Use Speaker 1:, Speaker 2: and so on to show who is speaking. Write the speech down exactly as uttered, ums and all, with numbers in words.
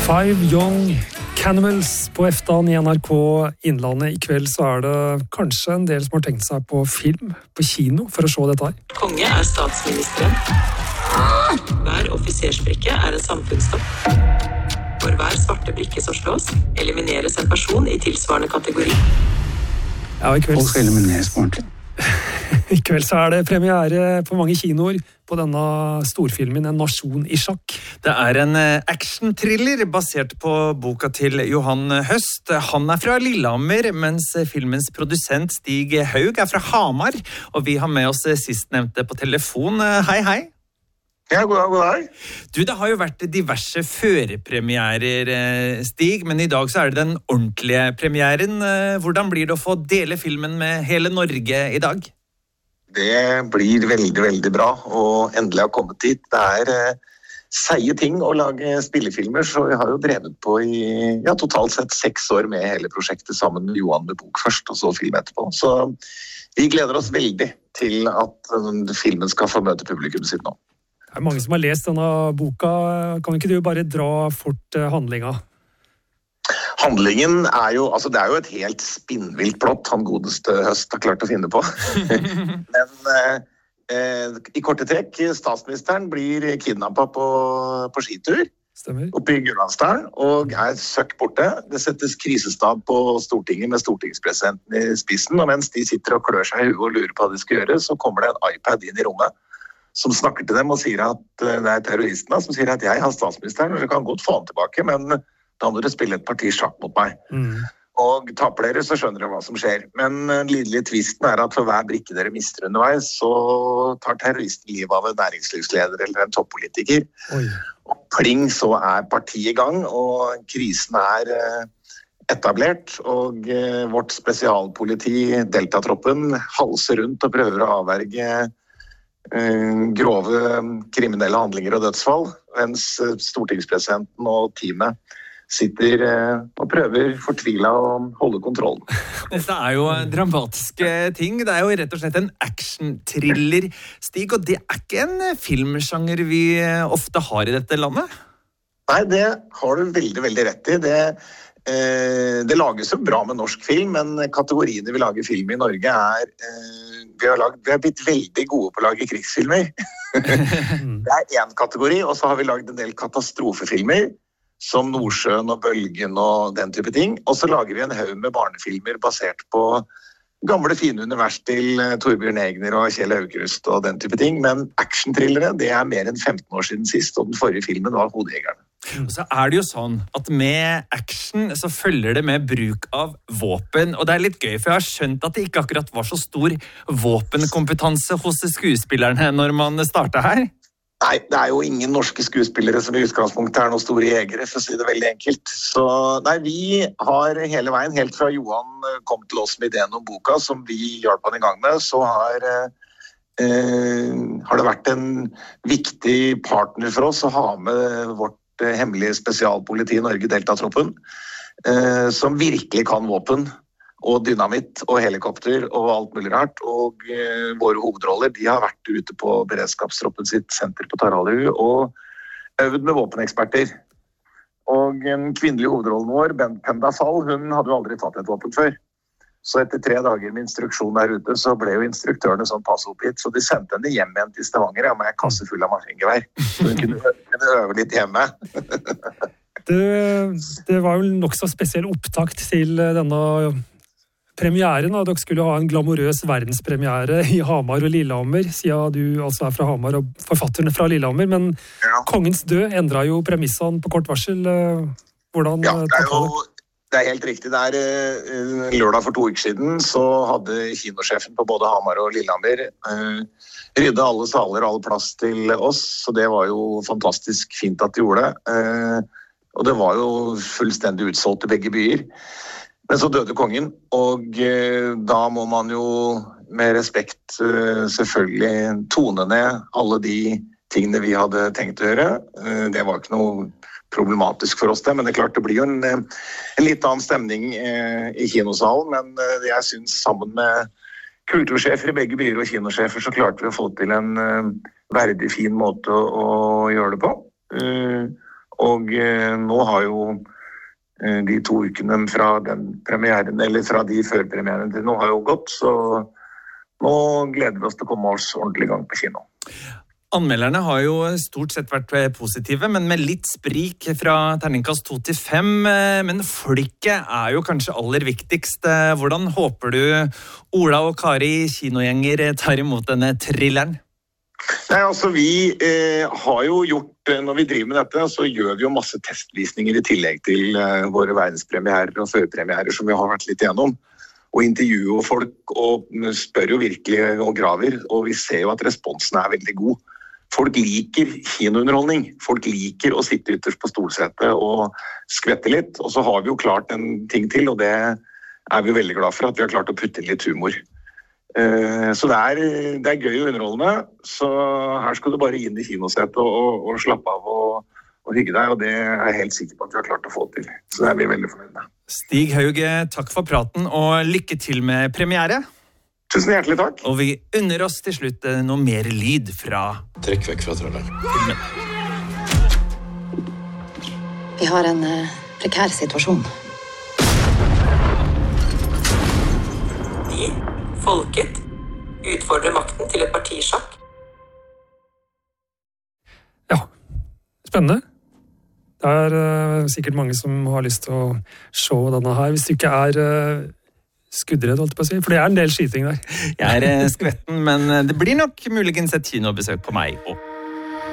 Speaker 1: Five Young Cannibals på Eftan i N R K Innlandet. I kveld så er det kanskje en del som har tenkt seg på film, på kino, for å se dette her.
Speaker 2: Konge er statsministeren. Hver offisersbrikke er en samfunnstopp. For hver svarte brikke som slås, elimineres en person i tilsvarende kategori.
Speaker 1: Ja, i kveld...
Speaker 3: Folk skal elimineres på ordentlig.
Speaker 1: I kveld så er det premiere på mange kinoer på denne storfilmen En nasjon i sjakk.
Speaker 4: Det er en action-thriller basert på boka til Johan Høst. Han er fra Lillehammer, mens filmens produsent Stig Haug er fra Hamar. Og vi har med oss sistnevnte på telefon. Hei, hei.
Speaker 5: Ja, god dag, god dag.
Speaker 4: Du, det har jo vært diverse førepremierer, Stig, men i dag så er det den ordentlige premieren. Hvordan blir det å få dele filmen med hele Norge i dag?
Speaker 5: Det blir veldig, veldig bra, og endelig har kommet dit. Det er eh, seie ting å lage spillefilmer, så vi har jo drevet på i ja, totalt sett seks år med hele prosjektet sammen med Johan med bok først, og så film etterpå. Så vi gleder oss veldig til at uh, filmen skal få møte publikum sitt nå.
Speaker 1: Det er mange som har lest denne boka. Kan ikke du bare dra fort uh, handlinga?
Speaker 5: Handlingen er jo, altså det er jo et helt spinnvilt plott han godeste Høst har klart å finne på. Men eh, i korte trekk, statsministeren blir kidnappet på, på skitur.
Speaker 1: Stemmer.
Speaker 5: Oppe i Gudbrandsdalen, og er søkk borte. Det settes krisestab på Stortinget med stortingspresidenten i spissen, og mens de sitter og klør seg i huet og lurer på hva de skal gjøre, så kommer det en iPad inn i rommet som snakker til dem og sier at det er terroristene som sier at jeg har statsministeren, og vi kan godt få han tilbake, men da må dere spille et parti sjakk mot meg. Mm. Og taper dere, så skjønner dere hva som skjer. Men den lille tvisten er at for hver brikke dere mister underveis, så tar terroristen livet av en næringslivsleder eller en toppolitiker. Oi. Og pling, så er partiet i gang, og krisen er etablert, og vårt spesialpoliti, Deltatroppen, halser rundt og prøver å avverge grove kriminelle handlinger og dødsfall, mens stortingspresidenten og teamet sitter og prøver fortvilet å holde kontrollen.
Speaker 4: Dette er jo dramatiske ting. Det er jo rett og slett en action-thriller, Stig, og det er ikke en filmsjanger vi ofte har i dette landet?
Speaker 5: Nei, det har du veldig, veldig rett i. Det, eh, det lages jo bra med norsk film, men kategoriene vi lager film i Norge er eh, vi, har lagd, vi har blitt veldig gode på å lage krigsfilmer. Det er en kategori, og så har vi lagd en del katastrofefilmer, som Nordsjøen og Bølgen og den type ting. Og så lager vi en haug med barnefilmer basert på gamle fine univers til Torbjørn Egner og Kjell Aukrust og den type ting. Men action-thrillere, det er mer enn femten år siden sist, og den forrige filmen var Hodejegerne.
Speaker 4: Og så er det jo sånn at med action så følger det med bruk av våpen, og det er litt gøy, for jeg har skjønt at det ikke akkurat var så stor våpenkompetanse hos skuespillerne når man startet her.
Speaker 5: Nei, det er jo ingen norske skuespillere som i utgangspunktet er noen store jegere, for å si det veldig enkelt. Så nei, vi har hele veien, helt fra Johan kom til oss med ideen om boka, som vi hjalp han i gang med, så har, eh, har det vært en viktig partner for oss å ha med vårt hemmelige spesialpoliti i Norge, Deltatroppen, eh, som virkelig kan våpen, og dynamitt og helikopter og alt mulig rart, og eh, våre hovedroller, de har vært ute på beredskapstroppen sitt senter på Taraldhu og øvd med våpeneksperter. Og en kvinnelig hovedrollen vår, Bent Pendafall, hun hadde jo aldri tatt et våpen før. Så etter tre dager med instruksjon der ute, så ble jo instruktørene sånn passoppgitt, så de sendte henne hjem igjen til Stavanger, ja, med en kasse full av maskingevær. Så hun kunne, kunne øve litt hjemme.
Speaker 1: det, det var jo nok så spesiell opptakt til denne premieren, og dere skulle ha en glamorøs verdenspremiere i Hamar og Lillehammer, siden du altså er fra Hamar og forfatterne fra Lillehammer, men ja. Kongens død endret jo premissene på kort varsel. Hvordan
Speaker 5: ja, det er jo det er helt riktig. Det er lørdag for to uker siden, så hadde kinosjefen på både Hamar og Lillehammer uh, ryddet alle saler og all plass til oss, så det var jo fantastisk fint at de gjorde det. Uh, og det var jo fullstendig utsolgt i begge byer. Men så døde kongen, og uh, da må man jo med respekt uh, selvfølgelig tone ned alle de tingene vi hadde tenkt å gjøre. Uh, det var ikke noe problematisk for oss det, men det er klart det blir jo en, en litt annen stemning eh, i kinosalen, men eh, jeg synes sammen med kultursjefer i begge byer og kinosjefer så klarte vi å få til en eh, verdig fin måte å, å gjøre det på. Uh, Og eh, nå har jo eh, de to ukene fra den premieren, eller fra de førpremieren til nå har jo gått, så nå gleder vi oss til å komme oss ordentlig i gang på kino.
Speaker 4: Anmelderne har jo stort sett vært positive, men med litt sprik fra terningkast to til fem. Men folket er jo kanskje aller viktigst. Hvordan håper du Ola og Kari kinogjenger tar imot denne thrilleren?
Speaker 5: Nei, altså vi eh, har jo gjort, når vi driver med dette, så gjør vi jo masse testvisninger i tillegg til eh, våre verdenspremierer og førpremierer som vi har vært litt igjennom. Og intervjuer folk og spør jo virkelig og graver, og vi ser jo at responsen er veldig god. Folk liker kinounderholdning. Folk liker å sitte ytterst på stolsetet og skvette litt. Og så har vi jo klart en ting til, og det er vi veldig glad for, at vi har klart å putte inn litt humor. Så det er, det er gøy og underholdende. Så her skal du bare inn i kinosetet og, og, og slappe av og, og hygge deg, og det er jeg helt sikker på at vi har klart å få til. Så det er vi veldig fornøyd med.
Speaker 4: Stig Haug, takk for praten, og lykke til med premiere.
Speaker 5: Tusen hjertelig takk.
Speaker 4: Og vi unner oss til slutt noe mer lyd fra
Speaker 3: Trekk vekk fra tralleren.
Speaker 6: Vi har en uh, prekær situasjon.
Speaker 2: Vi, folket, utfordrer makten til et partisjakk.
Speaker 1: Ja, spennende. Det er uh, sikkert mange som har lyst til å se denne her, hvis det ikke er... Uh, skuddredd, holdt på å si, for det er en del skyting der.
Speaker 4: Jeg er skvetten, men det blir nok muligens et kinobesøk på meg også.